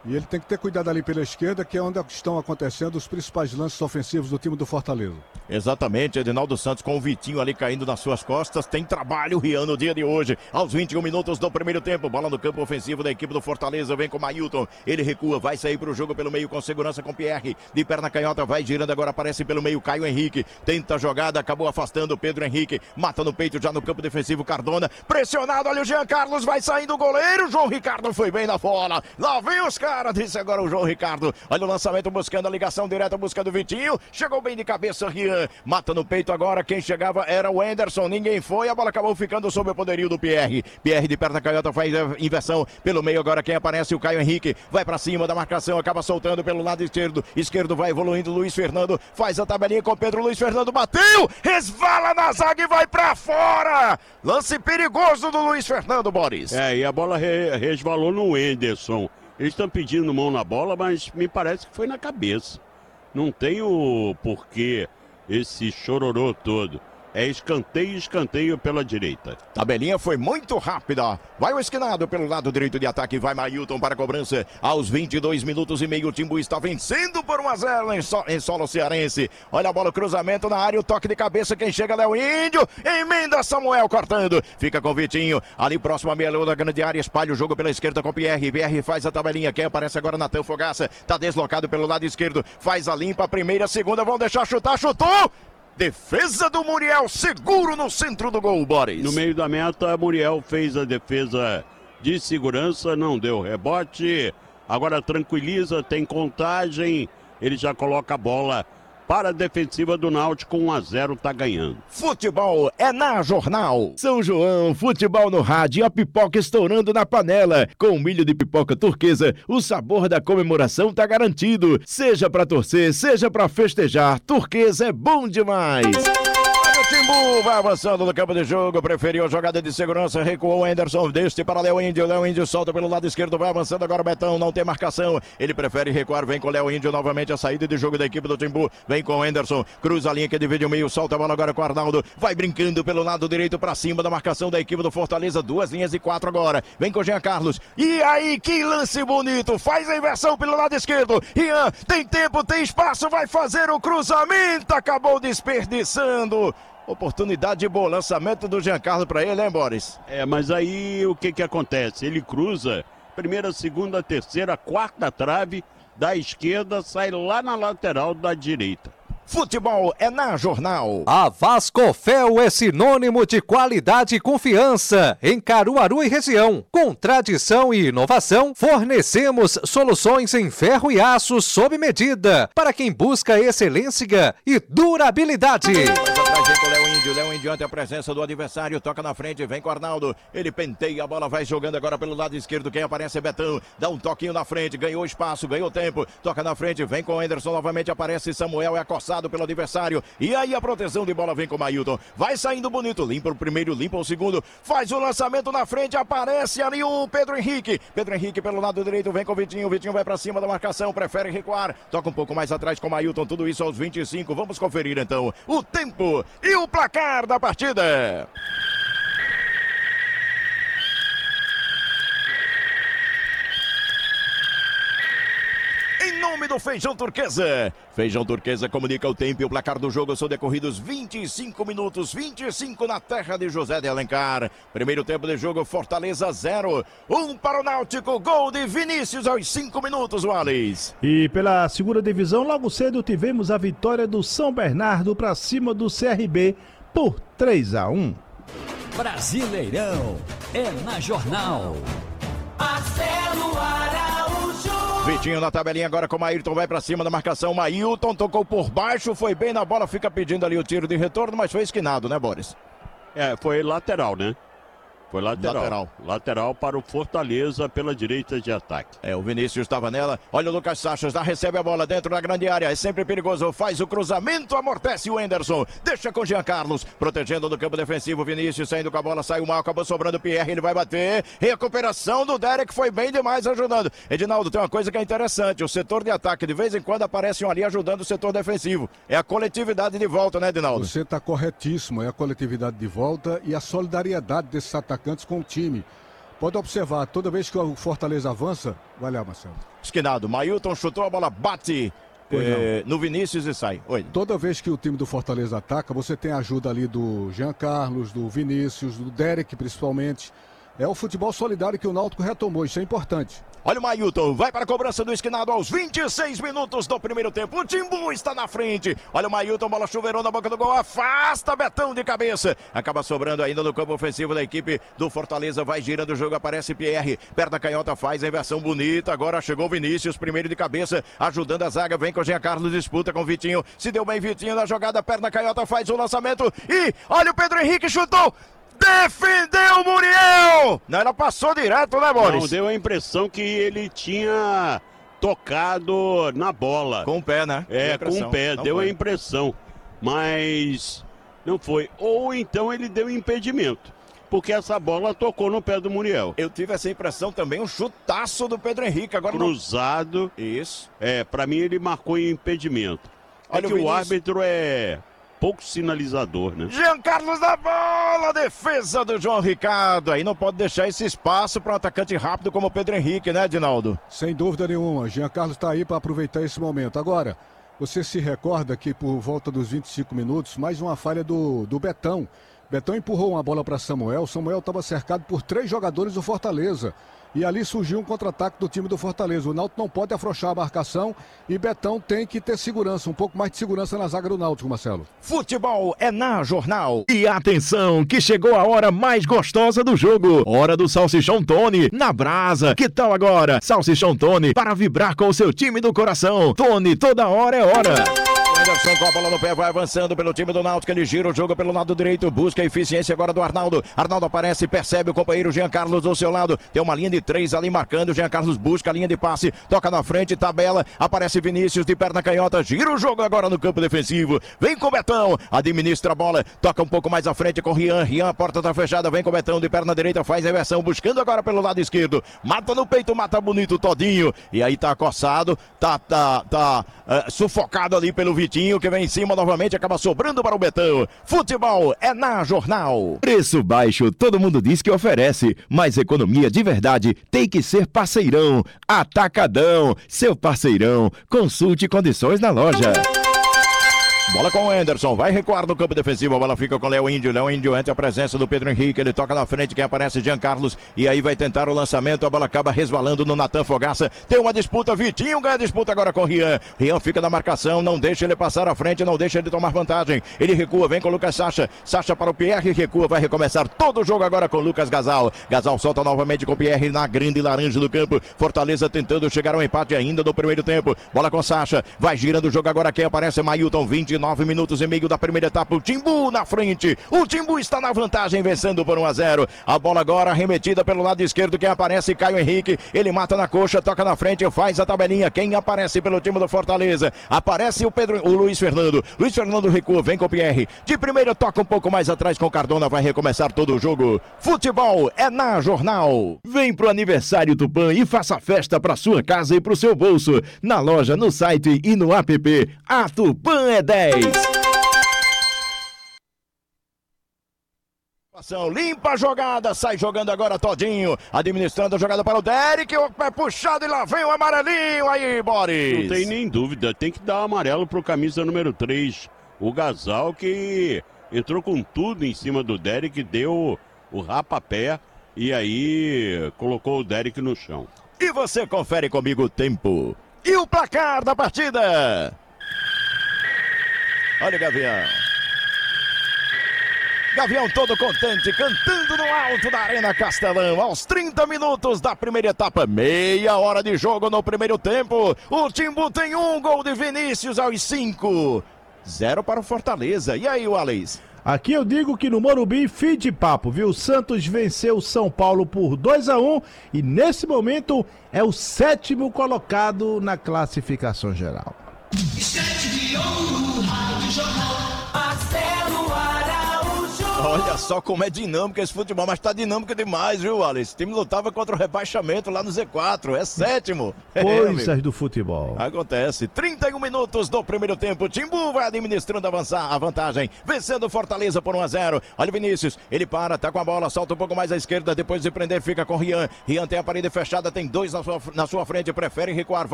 E ele tem que ter cuidado ali pela esquerda, que é onde estão acontecendo os principais lances ofensivos do time do Fortaleza. Exatamente, Edinaldo Santos com o Vitinho ali caindo nas suas costas. Tem trabalho, Rian, no dia de hoje. Aos 21 minutos do primeiro tempo, bola no campo ofensivo da equipe do Fortaleza. Vem com o Mailton, ele recua, vai sair pro jogo pelo meio com segurança com Pierre. De perna canhota, vai girando, agora aparece pelo meio Caio Henrique. Tenta a jogada, acabou afastando o Pedro Henrique. Mata no peito já no campo defensivo Cardona. Pressionado, olha o Jean Carlos, vai saindo o goleiro. João Ricardo foi bem na bola. Lá vem os caras, disse agora o João Ricardo. Olha o lançamento buscando a ligação direta, buscando o Vitinho. Chegou bem de cabeça, Rian. Mata no peito agora, quem chegava era o Anderson, ninguém foi, a bola acabou ficando sob o poderio do Pierre. Pierre de perna canhota faz a inversão pelo meio, agora quem aparece o Caio Henrique, vai pra cima da marcação, acaba soltando pelo lado esquerdo vai evoluindo, Luiz Fernando faz a tabelinha com Pedro, Luiz Fernando bateu, resvala na zaga e vai pra fora, lance perigoso do Luiz Fernando, Boris. E a bola resvalou no Anderson, eles estão pedindo mão na bola, mas me parece que foi na cabeça, não tem o porquê esse chororô todo. É escanteio pela direita. Tabelinha foi muito rápida. Vai o esquinado pelo lado direito de ataque. Vai Mailton para a cobrança. Aos 22 minutos e meio, o Timbu está vencendo por 1-0 em solo cearense. Olha a bola, cruzamento na área, o toque de cabeça. Quem chega é o Índio. Emenda Samuel cortando. Fica com o Vitinho. Ali próximo à meia-lua da grande área. Espalha o jogo pela esquerda com o Pierre. Pierre faz a tabelinha. Quem aparece agora? Natan Fogaça. Tá deslocado pelo lado esquerdo. Faz a limpa. Primeira, segunda. Vão deixar chutar. Chutou! Defesa do Muriel, seguro no centro do gol, Boris. No meio da meta, Muriel fez a defesa de segurança, não deu rebote. Agora tranquiliza, tem contagem. Ele já coloca a bola para a defensiva do Náutico, 1-0, tá ganhando. Futebol é na Jornal. São João, futebol no rádio, a pipoca estourando na panela. Com milho de pipoca turquesa, o sabor da comemoração tá garantido. Seja pra torcer, seja pra festejar, turquesa é bom demais. Timbu vai avançando no campo de jogo, preferiu a jogada de segurança, recuou o Anderson, deste para Léo Índio solta pelo lado esquerdo, vai avançando agora o Betão, não tem marcação, ele prefere recuar, vem com o Léo Índio novamente, a saída de jogo da equipe do Timbu, vem com o Anderson, cruza a linha que divide o meio, solta a bola agora com o Arnaldo, vai brincando pelo lado direito para cima da marcação da equipe do Fortaleza, 2 linhas e 4 agora, vem com o Jean Carlos, e aí que lance bonito, faz a inversão pelo lado esquerdo, Ian, tem tempo, tem espaço, vai fazer o cruzamento, acabou desperdiçando. Oportunidade de bom lançamento do Jean Carlos para ele, hein, Boris? Mas aí o que acontece? Ele cruza primeira, segunda, terceira, quarta trave da esquerda, sai lá na lateral da direita. Futebol é na Jornal. A Vascofel é sinônimo de qualidade e confiança em Caruaru e região. Com tradição e inovação, fornecemos soluções em ferro e aço sob medida para quem busca excelência e durabilidade. Léo Índio ante a presença do adversário, toca na frente, vem com o Arnaldo, ele penteia a bola, vai jogando agora pelo lado esquerdo, quem aparece é Betão, dá um toquinho na frente, ganhou espaço, ganhou tempo, toca na frente, vem com o Anderson, novamente aparece Samuel, é acossado pelo adversário, e aí a proteção de bola vem com o Mailton, vai saindo bonito, limpa o primeiro, limpa o segundo, faz o lançamento na frente, aparece ali o Pedro Henrique pelo lado direito, vem com o Vitinho vai pra cima da marcação, prefere recuar, toca um pouco mais atrás com o Mailton, tudo isso aos 25, vamos conferir então o tempo e o placar da partida. Em nome do Feijão Turquesa. Feijão Turquesa comunica o tempo e o placar do jogo. São decorridos 25 minutos, 25 na terra de José de Alencar. Primeiro tempo de jogo, Fortaleza 0. 1 para o Náutico, gol de Vinícius aos 5 minutos, Wallace. E pela segunda divisão, logo cedo tivemos a vitória do São Bernardo para cima do CRB por 3-1. Brasileirão é na Jornal. Marcelo Araújo. Vitinho na tabelinha agora com o Mailton, vai pra cima da marcação, Mailton tocou por baixo, foi bem na bola, fica pedindo ali o tiro de retorno, mas foi esquinado, né, Boris? Foi lateral, né? Foi lateral para o Fortaleza pela direita de ataque. O Vinícius estava nela. Olha o Lucas Sachas, já recebe a bola dentro da grande área. É sempre perigoso. Faz o cruzamento, amortece o Anderson. Deixa com o Jean Carlos, protegendo do campo defensivo. Vinícius saindo com a bola, saiu mal, acabou sobrando o Pierre. Ele vai bater. Recuperação do Derek, foi bem demais ajudando. Edinaldo, tem uma coisa que é interessante. O setor de ataque, de vez em quando, aparece um ali ajudando o setor defensivo. É a coletividade de volta, né, Edinaldo? Você está corretíssimo. É a coletividade de volta e a solidariedade desses atacantes com o time. Pode observar, toda vez que o Fortaleza avança, vai lá, Marcelo. Esquinado, Mailton chutou a bola, bate no Vinícius e sai. Oi. Toda vez que o time do Fortaleza ataca, você tem a ajuda ali do Jean Carlos, do Vinícius, do Derek principalmente. É o futebol solidário que o Náutico retomou, isso é importante. Olha o Mailton, vai para a cobrança do esquinado aos 26 minutos do primeiro tempo. O Timbu está na frente. Olha o Mailton, bola chuveirou na boca do gol, afasta Betão de cabeça. Acaba sobrando ainda no campo ofensivo da equipe do Fortaleza. Vai girando o jogo, aparece Pierre. Perna canhota, faz a inversão bonita. Agora chegou Vinícius, primeiro de cabeça, ajudando a zaga. Vem com o Jean Carlos, disputa com o Vitinho. Se deu bem Vitinho na jogada, perna canhota, faz o lançamento. E olha o Pedro Henrique, chutou. Defendeu o Muriel! Não, ela passou direto, né, Boris? Não, deu a impressão que ele tinha tocado na bola. Com o pé, né? Com o pé, deu a impressão. Mas não foi. Ou então ele deu impedimento, porque essa bola tocou no pé do Muriel. Eu tive essa impressão também, um chutaço do Pedro Henrique. Agora cruzado. Isso. Pra mim ele marcou impedimento. Olha, que o árbitro é pouco sinalizador, né? Jean Carlos na bola, defesa do João Ricardo. Aí não pode deixar esse espaço para um atacante rápido como o Pedro Henrique, né, Edinaldo? Sem dúvida nenhuma, Jean Carlos está aí para aproveitar esse momento. Agora, você se recorda que por volta dos 25 minutos, mais uma falha do Betão. Betão empurrou uma bola para Samuel estava cercado por 3 jogadores do Fortaleza. E ali surgiu um contra-ataque do time do Fortaleza. O Náutico não pode afrouxar a marcação e Betão tem que ter segurança, um pouco mais de segurança na zaga do Náutico, Marcelo. Futebol é na Jornal. E atenção, que chegou a hora mais gostosa do jogo. Hora do Salsichão Tony, na brasa. Que tal agora? Salsichão Tony, para vibrar com o seu time do coração. Tony, toda hora é hora. Anderson com a bola no pé, vai avançando pelo time do Náutico, ele gira o jogo pelo lado direito, busca a eficiência agora do Arnaldo. Arnaldo aparece, percebe o companheiro Jean Carlos do seu lado, tem uma linha de 3 ali marcando, Jean Carlos busca a linha de passe, toca na frente, tabela, aparece Vinícius de perna canhota, gira o jogo agora no campo defensivo, vem com o Betão, administra a bola, toca um pouco mais à frente com o Rian, a porta tá fechada, vem com o Betão de perna direita, faz a inversão, buscando agora pelo lado esquerdo, mata no peito, mata bonito todinho, e aí tá acossado, sufocado ali pelo Vitinho, que vem em cima novamente, acaba sobrando para o Betão. Futebol é na Jornal. Preço baixo, todo mundo diz que oferece, mas economia de verdade tem que ser Parceirão. Atacadão, seu parceirão. Consulte condições na loja. Bola com o Anderson, vai recuar no campo defensivo, a bola fica com o Léo Índio entra a presença do Pedro Henrique, ele toca na frente, quem aparece Jean Carlos, e aí vai tentar o lançamento, a bola acaba resvalando no Natan Fogaça, tem uma disputa, Vitinho ganha a disputa agora com o Rian fica na marcação, não deixa ele passar à frente, não deixa ele tomar vantagem, ele recua, vem com o Lucas Sacha para o Pierre, recua, vai recomeçar todo o jogo agora com o Lucas Gasal solta novamente com o Pierre na grande laranja do campo, Fortaleza tentando chegar ao empate ainda no primeiro tempo, bola com Sacha, vai girando o jogo agora, quem aparece é Mailton, 29 minutos e meio da primeira etapa, o Timbu na frente, o Timbu está na vantagem, vencendo por 1-0, a bola agora arremetida pelo lado esquerdo, quem aparece Caio Henrique, ele mata na coxa, toca na frente, faz a tabelinha, quem aparece pelo time do Fortaleza, aparece o Luiz Fernando recua, vem com o Pierre, de primeira toca um pouco mais atrás com o Cardona, vai recomeçar todo o jogo, futebol é na Jornal. Vem pro aniversário Tupã e faça festa pra sua casa e pro seu bolso, na loja, no site e no app, a Tupã é 10. Limpa a jogada, sai jogando agora todinho, administrando a jogada para o Derek, o pé puxado e lá vem o amarelinho aí, Boris. Não tem nem dúvida, tem que dar amarelo pro camisa número 3, o Gasal, que entrou com tudo em cima do Derek, deu o rapapé e aí colocou o Derek no chão. E você confere comigo o tempo e o placar da partida. Olha o Gavião todo contente, cantando no alto da Arena Castelão, aos 30 minutos da primeira etapa, meia hora de jogo no primeiro tempo, o Timbu tem 1 gol de Vinícius aos 5, 0 para o Fortaleza, e aí, Wallace? Aqui eu digo que no Morumbi, fim de papo, viu? O Santos venceu o São Paulo por 2-1 e nesse momento é o 7º colocado na classificação geral. Olha só como é dinâmico esse futebol, mas tá dinâmico demais, viu, Alex? Esse time lutava contra o rebaixamento lá no Z4, é 7º. Coisas do futebol. Acontece. 31 minutos do primeiro tempo. Timbu vai administrando a vantagem, vencendo o Fortaleza por 1-0. Olha o Vinícius, ele para, tá com a bola, solta um pouco mais à esquerda, depois de prender, fica com o Rian. Rian tem a parede fechada, tem 2 na sua frente, prefere recuar,